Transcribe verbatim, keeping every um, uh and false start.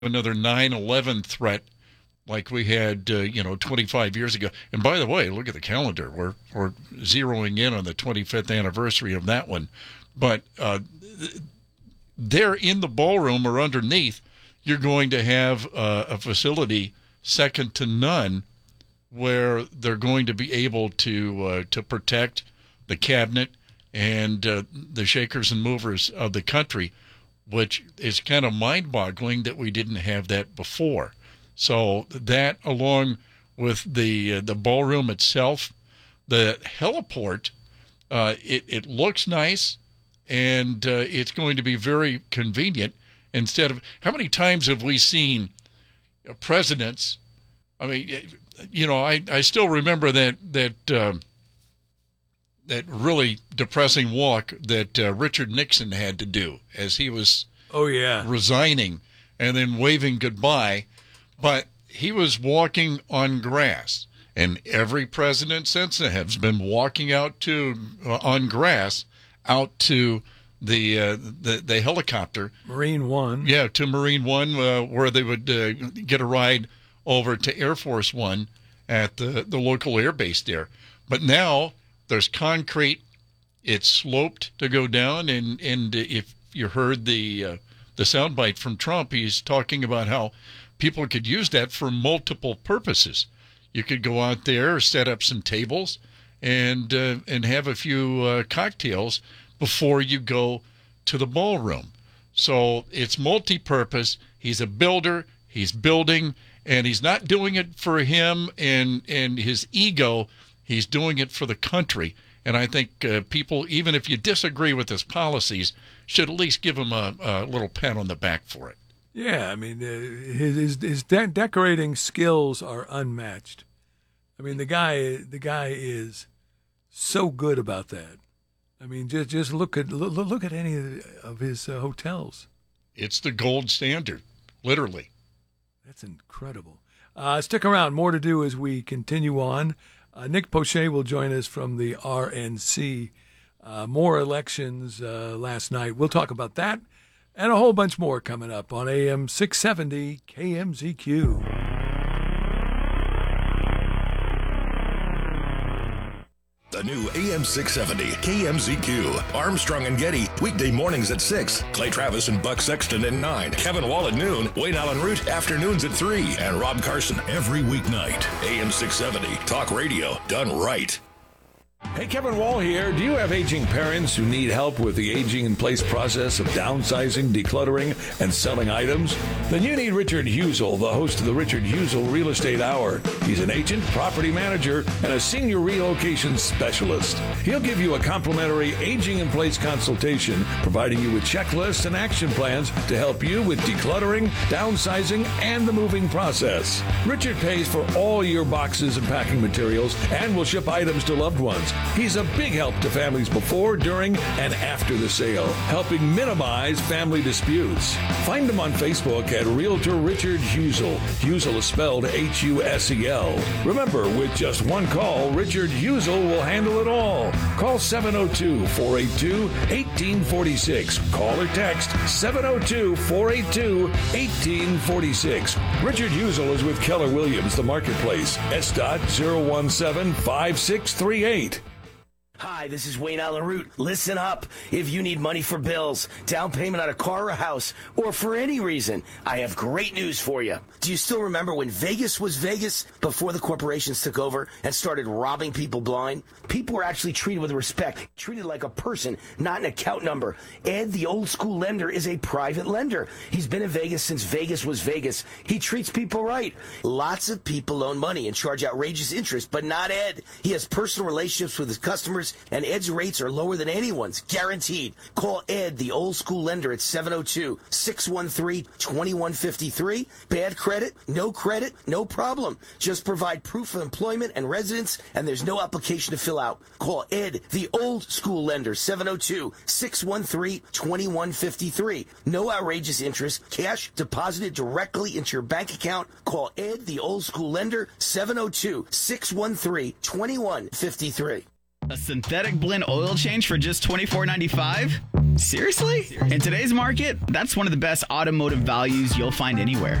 another nine eleven threat like we had, uh, you know, twenty-five years ago. And by the way, look at the calendar. We're we're zeroing in on the twenty-fifth anniversary of that one. But uh, there in the ballroom or underneath, you're going to have uh, a facility second to none where they're going to be able to uh, to protect the cabinet and uh, the shakers and movers of the country, which is kind of mind-boggling that we didn't have that before. So that, along with the uh, the ballroom itself, the heliport, uh, it, it looks nice, and uh, it's going to be very convenient. Instead of, how many times have we seen presidents? I mean, you know, I, I still remember that that uh, that really depressing walk that uh, Richard Nixon had to do as he was oh yeah resigning and then waving goodbye. But he was walking on grass, and every president since then has been walking out to uh, on grass out to the uh, the the helicopter Marine One. Yeah, to Marine One, uh, where they would uh, get a ride over to Air Force One at the the local air base there. But now there's concrete; it's sloped to go down, and and if you heard the uh, the soundbite from Trump, he's talking about how people could use that for multiple purposes. You could go out there, set up some tables, and uh, and have a few uh, cocktails before you go to the ballroom. So it's multi-purpose. He's a builder. He's building, and he's not doing it for him and, and his ego. He's doing it for the country. And I think uh, people, even if you disagree with his policies, should at least give him a, a little pat on the back for it. Yeah, I mean, uh, his his, his de- decorating skills are unmatched. I mean, the guy the guy is so good about that. I mean, just just look at look, look at any of his uh, hotels. It's the gold standard, literally. That's incredible. Uh, stick around. More to do as we continue on. Uh, Nick Poche will join us from the R N C. Uh, more elections uh, last night. We'll talk about that and a whole bunch more coming up on A M six seventy K M Z Q. The new A M six seventy K M Z Q. Armstrong and Getty, weekday mornings at six. Clay Travis and Buck Sexton at nine. Kevin Wall at noon. Wayne Allen Root, afternoons at three. And Rob Carson every weeknight. A M six seventy, talk radio done right. Hey, Kevin Wall here. Do you have aging parents who need help with the aging-in-place process of downsizing, decluttering, and selling items? Then you need Richard Husel, the host of the Richard Husel Real Estate Hour. He's an agent, property manager, and a senior relocation specialist. He'll give you a complimentary aging-in-place consultation, providing you with checklists and action plans to help you with decluttering, downsizing, and the moving process. Richard pays for all your boxes and packing materials and will ship items to loved ones. He's a big help to families before, during, and after the sale, helping minimize family disputes. Find him on Facebook at Realtor Richard Husel. Husel is spelled H U S E L. Remember, with just one call, Richard Husel will handle it all. Call seven oh two, four eight two, one eight four six. Call or text seven oh two, four eight two, one eight four six. Richard Husel is with Keller Williams, the marketplace. S dot zero one seven five six three eight. Hi, this is Wayne Allen Root. Listen up. If you need money for bills, down payment on a car or a house, or for any reason, I have great news for you. Do you still remember when Vegas was Vegas before the corporations took over and started robbing people blind? People were actually treated with respect, treated like a person, not an account number. Ed, the old school lender, is a private lender. He's been in Vegas since Vegas was Vegas. He treats people right. Lots of people loan money and charge outrageous interest, but not Ed. He has personal relationships with his customers, and Ed's rates are lower than anyone's, guaranteed. Call Ed, the old school lender, at seven oh two, six one three, two one five three. Bad credit? No credit? No problem. Just provide proof of employment and residence, and there's no application to fill out. Call Ed, the old school lender, seven oh two, six one three, two one five three. No outrageous interest. Cash deposited directly into your bank account. Call Ed, the old school lender, seven oh two, six one three, two one five three. A synthetic blend oil change for just twenty-four ninety-five? Seriously? In today's market, that's one of the best automotive values you'll find anywhere.